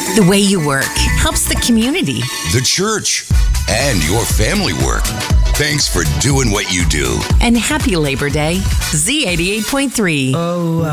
The way you work helps the community. the church, and your family work. Thanks for doing what you do. And happy Labor Day, Z88.3.